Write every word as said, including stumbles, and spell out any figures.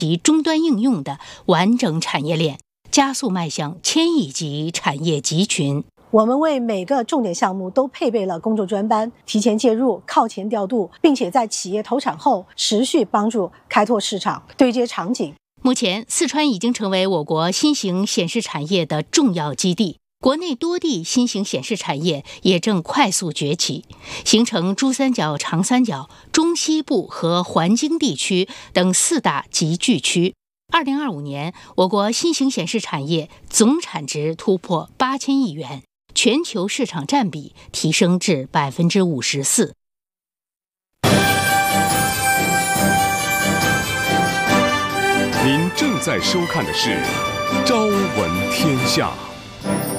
及终端应用的完整产业链，加速迈向千亿级产业集群。 我们为每个重点项目都配备了工作专班，提前介入、靠前调度，并且在企业投产后持续帮助开拓市场、对接场景。 目前，四川已经成为我国新型显示产业的重要基地。国内多地新型显示产业也正快速崛起，形成珠三角、长三角、中西部和环京地区等四大集聚区。二零二五年，我国新型显示产业总产值突破八千亿元，全球市场占比提升至百分之五十四。 您正在收看的是《朝闻天下》。